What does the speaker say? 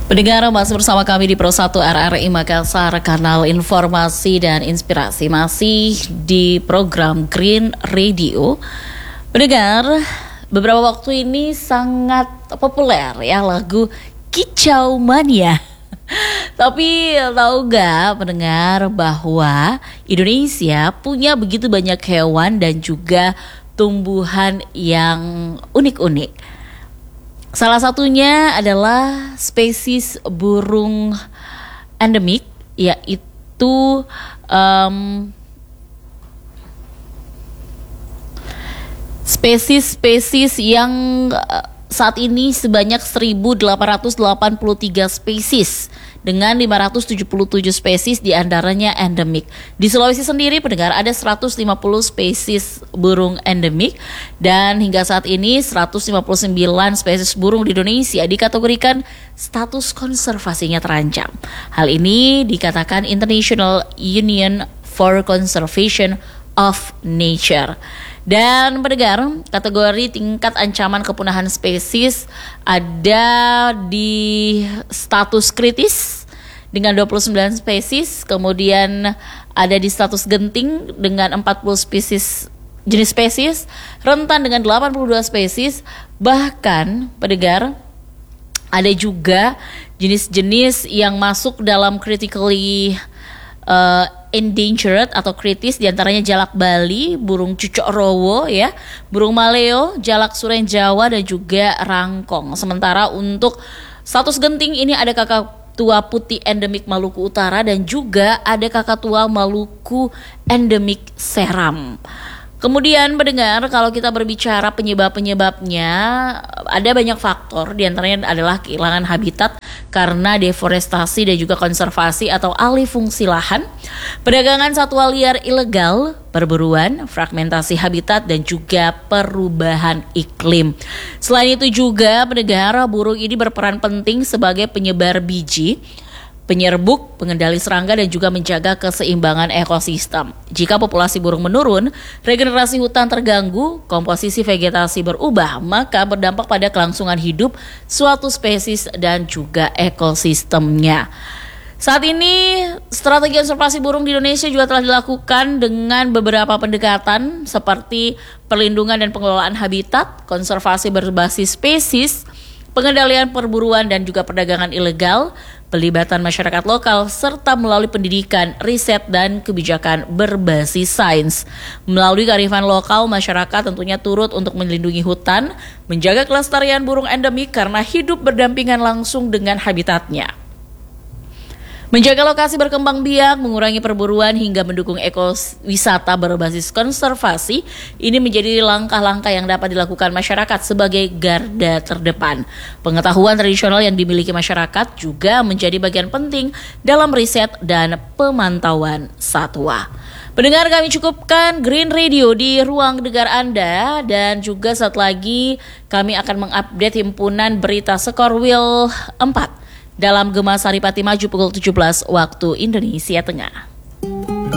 Pendengar, masih bersama kami di Pro 1 RRI Makassar, kanal informasi dan inspirasi, masih di program Green Radio. Pendengar, beberapa waktu ini sangat populer ya lagu Kicau Mania. Tapi tahu gak pendengar bahwa Indonesia punya begitu banyak hewan dan juga tumbuhan yang unik-unik. Salah satunya adalah spesies burung endemik, yaitu spesies yang saat ini sebanyak 1.883 spesies dengan 577 spesies diantaranya endemik. Di Sulawesi sendiri pendengar ada 150 spesies burung endemik dan hingga saat ini 159 spesies burung di Indonesia dikategorikan status konservasinya terancam. Hal ini dikatakan International Union for Conservation of Nature. Dan pendengar, kategori tingkat ancaman kepunahan spesies ada di status kritis dengan 29 spesies, kemudian ada di status genting dengan 40 spesies jenis spesies, rentan dengan 82 spesies, bahkan pendengar ada juga jenis-jenis yang masuk dalam critically endangered atau kritis, diantaranya jalak Bali, burung cucok rowo ya, burung maleo, jalak suren Jawa dan juga rangkong. Sementara untuk status genting ini ada kakatua putih endemik Maluku Utara dan juga ada kakatua Maluku endemik Seram. Kemudian pendengar, kalau kita berbicara penyebab-penyebabnya, ada banyak faktor, diantaranya adalah kehilangan habitat karena deforestasi dan juga konservasi atau alih fungsi lahan, perdagangan satwa liar ilegal, perburuan, fragmentasi habitat dan juga perubahan iklim. Selain itu juga pendengar, burung ini berperan penting sebagai penyebar biji, penyerbuk, pengendali serangga dan juga menjaga keseimbangan ekosistem. Jika populasi burung menurun, regenerasi hutan terganggu, komposisi vegetasi berubah, maka berdampak pada kelangsungan hidup suatu spesies dan juga ekosistemnya. Saat ini, strategi konservasi burung di Indonesia juga telah dilakukan dengan beberapa pendekatan seperti perlindungan dan pengelolaan habitat, konservasi berbasis spesies, pengendalian perburuan dan juga perdagangan ilegal, pelibatan masyarakat lokal, serta melalui pendidikan, riset, dan kebijakan berbasis sains. Melalui kearifan lokal, masyarakat tentunya turut untuk melindungi hutan, menjaga kelestarian burung endemik karena hidup berdampingan langsung dengan habitatnya. Menjaga lokasi berkembang biak, mengurangi perburuan hingga mendukung ekowisata berbasis konservasi, ini menjadi langkah-langkah yang dapat dilakukan masyarakat sebagai garda terdepan. Pengetahuan tradisional yang dimiliki masyarakat juga menjadi bagian penting dalam riset dan pemantauan satwa. Pendengar, kami cukupkan Green Radio di ruang dengar Anda, dan juga saat lagi kami akan mengupdate himpunan berita Skorwil 4 dalam Gema Saripati Maju pukul 17 waktu Indonesia Tengah.